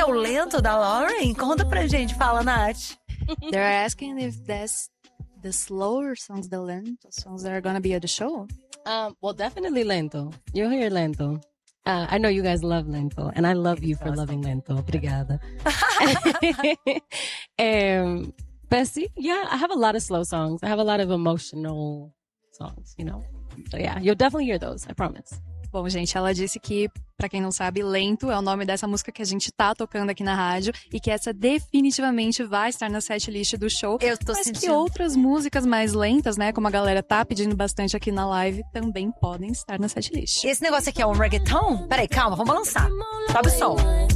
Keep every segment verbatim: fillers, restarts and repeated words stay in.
o lento da Lauren? Conta pra gente, fala, Nath. They're asking if that's the slower songs, the lento songs that are gonna be at the show. Um, well, definitely lento. You'll hear lento. Uh, I know you guys love lento, and I love you for loving lento. Obrigada. um, but see, yeah, I have a lot of slow songs. I have a lot of emotional songs, you know. So yeah, you'll definitely hear those. I promise. Bom, gente, ela disse que, pra quem não sabe, Lento é o nome dessa música que a gente tá tocando aqui na rádio e que essa definitivamente vai estar na setlist do show. Eu tô mas sentindo. que outras músicas mais lentas, né, como a galera tá pedindo bastante aqui na live, também podem estar na setlist. Esse negócio aqui é um reggaeton? Peraí, calma, vamos lançar. Sobe o som.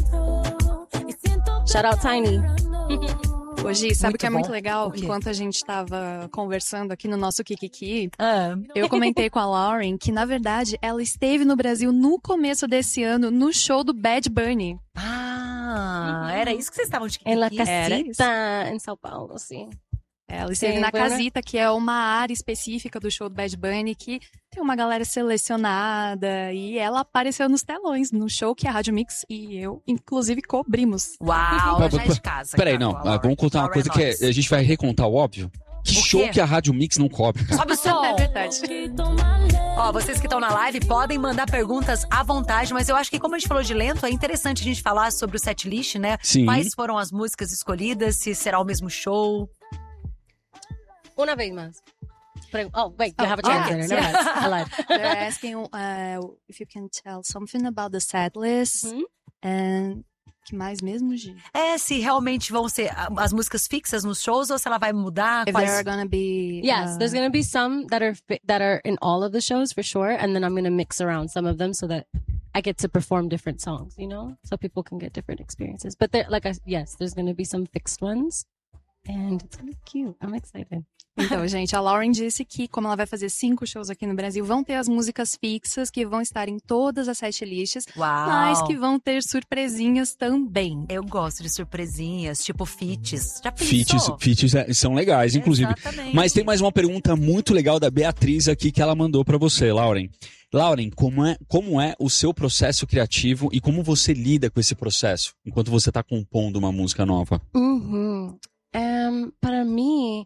Shout out Tiny. Hoje, sabe o Muito que é bom. muito legal? O quê? Enquanto a gente tava conversando aqui no nosso Kikiki, Ah. eu comentei com a Lauren que, na verdade, ela esteve no Brasil no começo desse ano, no show do Bad Bunny. Ah, era isso que vocês estavam de En la Kiki? Era isso. casita em São Paulo, sim. Ela esteve Sim, na foi, né? Casita, que é uma área específica do show do Bad Bunny, que tem uma galera selecionada, e ela apareceu nos telões, no show que a Rádio Mix e eu, inclusive, cobrimos. Uau, Mas, já é de casa. Peraí, cara, não. com a ah, Lauren. vamos contar uma Lauren coisa que é- Lawrence. a gente vai recontar o óbvio. Que O show quê? que a Rádio Mix não cobre, cara. Sobe o som. É verdade. Ó, vocês que estão na live podem mandar perguntas à vontade, mas eu acho que como a gente falou de lento, é interessante a gente falar sobre o setlist, né? Sim. Quais foram as músicas escolhidas, se será o mesmo show. Una vez más. Pre- oh, wait, you Oh, have a yeah, translator. Never yeah. mind. I lied. They're asking uh, if you can tell something about the set list, Uhum. and... Que mais mesmo, Gi? É, se realmente vão ser ah, as músicas fixas nos shows ou se ela vai mudar. If Quais... there are gonna be... Yes, uh, there's gonna be some that are fi- that are in all of the shows for sure, and then I'm gonna mix around some of them so that I get to perform different songs, you know, so people can get different experiences. But there, like I yes, there's gonna be some fixed ones, and it's gonna be cute. I'm excited. Então, gente, a Lauren disse que, como ela vai fazer cinco shows aqui no Brasil, vão ter as músicas fixas, que vão estar em todas as setlists, Uau. mas que vão ter surpresinhas também. Eu gosto de surpresinhas, tipo feats. Já pensou? Feats, feats é- são legais, inclusive. Exatamente. Mas tem mais uma pergunta muito legal da Beatriz aqui que ela mandou pra você, Lauren. Lauren, como é, como é o seu processo criativo e como você lida com esse processo enquanto você tá compondo uma música nova? Mm-hmm. Um, para mí,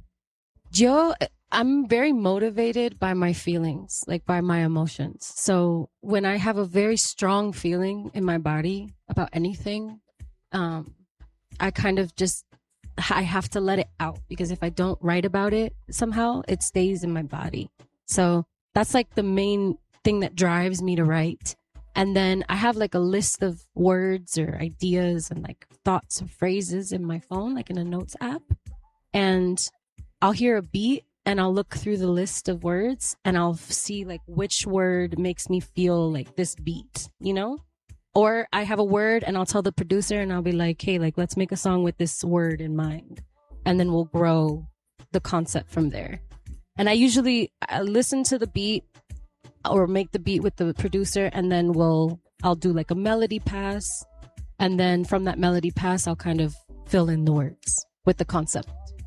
yo, I'm very motivated by my feelings, like by my emotions. So when I have a very strong feeling in my body about anything, um, I kind of just, I have to let it out because if I don't write about it, somehow it stays in my body. So that's like the main thing that drives me to write. And then I have like a list of words or ideas and like thoughts or phrases in my phone, like in a notes app. And I'll hear a beat and I'll look through the list of words and I'll f- see like which word makes me feel like this beat, you know? Or I have a word and I'll tell the producer and I'll be like, hey, like, let's make a song with this word in mind. And then we'll grow the concept from there. And I usually I listen to the beat or make the beat with the producer and then we'll, I'll do like a melody pass. And then from that melody pass, I'll kind of fill in the words with the concept.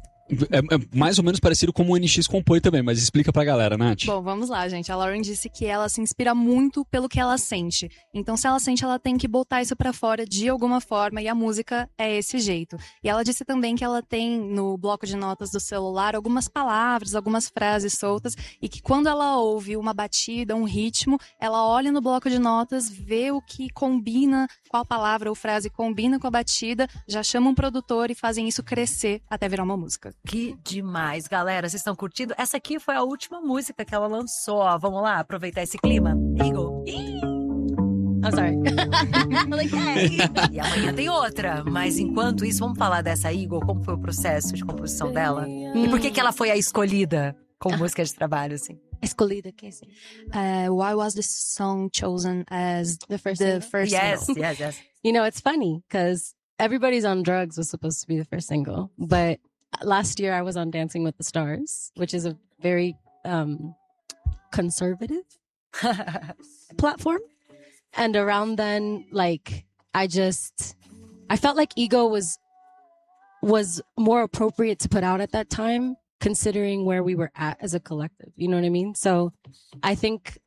É, é mais ou menos parecido como o N X compõe também, mas explica pra galera, Nath. Bom, vamos lá, gente. A Lauren disse que ela se inspira muito pelo que ela sente. Então, se ela sente, ela tem que botar isso pra fora de alguma forma, e a música é esse jeito. E ela disse também que ela tem no bloco de notas do celular algumas palavras, algumas frases soltas, e que quando ela ouve uma batida, um ritmo, ela olha no bloco de notas, vê o que combina, qual palavra ou frase combina com a batida, já chama um produtor e fazem isso crescer até virar uma música. Que demais, galera. Vocês estão curtindo? Essa aqui foi a última música que ela lançou. Ó, vamos lá aproveitar esse clima. Eagle. Ih! I'm sorry. I'm like, hey. E amanhã tem outra. Mas enquanto isso, vamos falar dessa Eagle. Como foi o processo de composição dela? E por que que ela foi a escolhida como música de trabalho, assim? Escolhida, que assim. Uh, why was this song chosen as The first the single? first Yes, single? yes, yes. You know, it's funny because Everybody's on Drugs was supposed to be the first single, but last year I was on Dancing with the Stars, which is a very um, conservative platform. And around then, like, I just, I felt like Ego was, was more appropriate to put out at that time, considering where we were at as a collective. You know what I mean? So I think